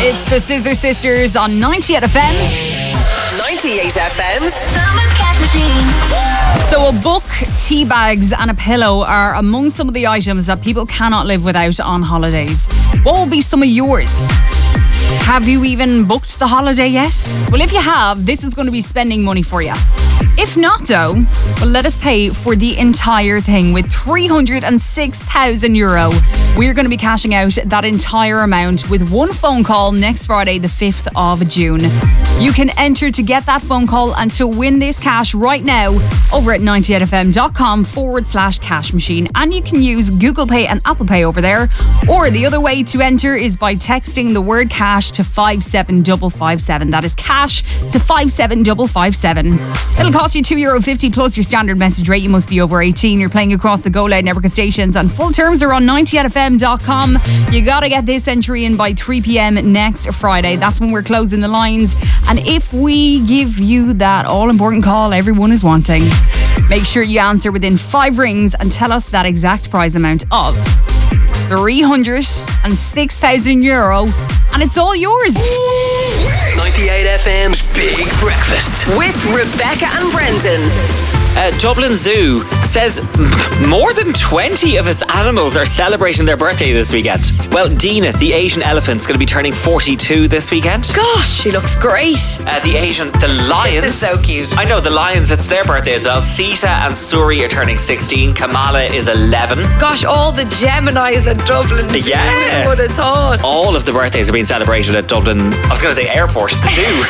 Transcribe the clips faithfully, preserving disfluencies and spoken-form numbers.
It's the Scissor Sisters on ninety-eight F M. ninety-eight F M's Summer Cash Machine. So a book, tea bags and a pillow are among some of the items that people cannot live without on holidays. What will be some of yours? Have you even booked the holiday yet? Well, if you have, this is going to be spending money for you. If not, though, well, let us pay for the entire thing with three hundred six thousand euro. We're going to be cashing out that entire amount with one phone call next Friday, the fifth of June. You can enter to get that phone call and to win this cash right now over at ninety-eight F M dot com forward slash cash machine. And you can use Google Pay and Apple Pay over there. Or the other way to enter is by texting the word cash to five seven five five seven. That is cash to five seven five five seven. It'll cost you two euro fifty plus your standard message rate. You must be over eighteen. You're playing across the Go Loud network of stations and full terms are on ninety-eight F M dot com. You gotta get this entry in by three p.m. next Friday. That's when we're closing the lines. And if we give you that all-important call everyone is wanting, make sure you answer within five rings and tell us that exact prize amount of three hundred six thousand euro, and it's all yours. ninety-eight F M's Big Breakfast with Rebecca and Brendan. Uh, Dublin Zoo says more than twenty of its animals are celebrating their birthday this weekend. Well, Dina, the Asian elephant's going to be turning forty-two this weekend. Gosh, she looks great. Uh, the Asian, the lions. This is so cute. I know, the lions, it's their birthday as well. Sita and Suri are turning sixteen. Kamala is eleven. Gosh, all the Geminis at Dublin Zoo. Yeah. Who would have thought? All of the birthdays are being celebrated at Dublin, I was going to say airport, zoo.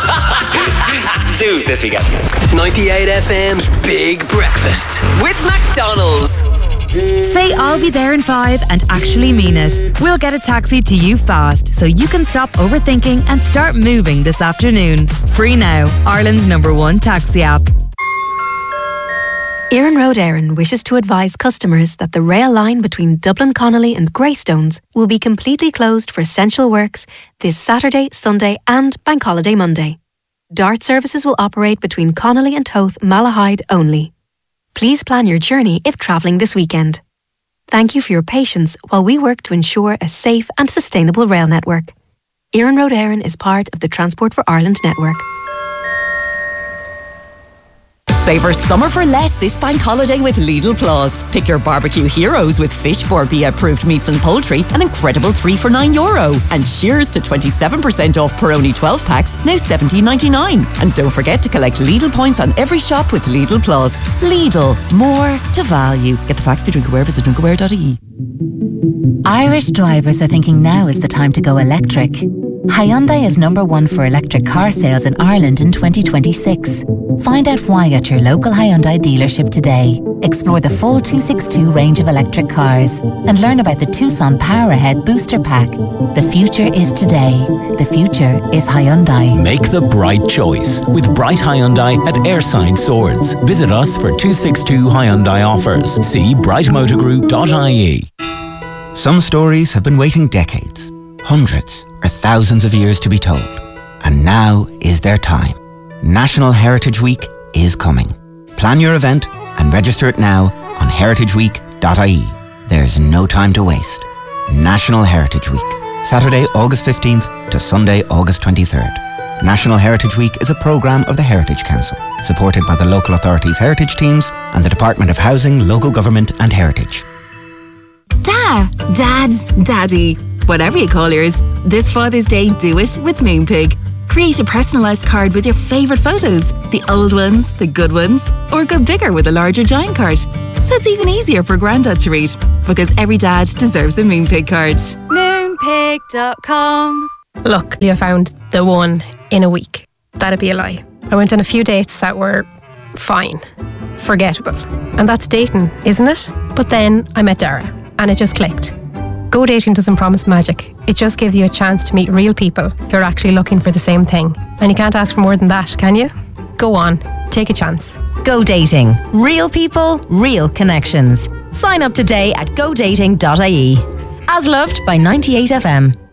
Zoo this weekend. ninety-eight F M's Big Breakfast with McDonald's. Say I'll be there in five and actually mean it. We'll get a taxi to you fast so you can stop overthinking and start moving this afternoon. Free now, Ireland's number one taxi app. Éireann Road Éireann wishes to advise customers that the rail line between Dublin Connolly and Greystones will be completely closed for essential works this Saturday, Sunday and Bank Holiday Monday. DART services will operate between Connolly and Toth Malahide only. Please plan your journey if travelling this weekend. Thank you for your patience while we work to ensure a safe and sustainable rail network. Éireann Road Éireann is part of the Transport for Ireland network. Savour summer for less this bank holiday with Lidl Plus. Pick your barbecue heroes with Fish Borbia approved meats and poultry, an incredible three for nine euro. And cheers to twenty-seven percent off Peroni twelve packs, now seventeen ninety-nine. And don't forget to collect Lidl points on every shop with Lidl Plus. Lidl, more to value. Get the facts by Drinkaware, visit drinkaware dot I E. Irish drivers are thinking now is the time to go electric. Hyundai is number one for electric car sales in Ireland in twenty twenty-six. Find out why at your local Hyundai dealership today. Explore the full two sixty-two range of electric cars and learn about the Tucson Power Ahead Booster Pack. The future is today. The future is Hyundai. Make the bright choice with Bright Hyundai at Airside Swords. Visit us for two sixty-two Hyundai offers. See bright motor group dot I E. Some stories have been waiting decades, hundreds or thousands of years to be told. And now is their time. National Heritage Week is coming. Plan your event and register it now on heritage week dot I E. There's no time to waste. National Heritage Week, Saturday, August fifteenth to Sunday, August twenty-third. National Heritage Week is a programme of the Heritage Council, supported by the local authorities' heritage teams and the Department of Housing, Local Government and Heritage. Da, Dad, Daddy, whatever you call yours, this Father's Day do it with Moonpig. Create a personalised card with your favourite photos, the old ones, the good ones, or go bigger with a larger giant card. So it's even easier for Grandad to read, because every dad deserves a Moonpig card. Moonpig dot com. Look, you found the one in a week. That'd be a lie. I went on a few dates that were fine, forgettable. And that's dating, isn't it? But then I met Dara, and it just clicked. Go dating doesn't promise magic. It just gives you a chance to meet real people who are actually looking for the same thing. And you can't ask for more than that, can you? Go on, take a chance. Go dating. Real people, real connections. Sign up today at go dating dot I E. As loved by ninety-eight F M.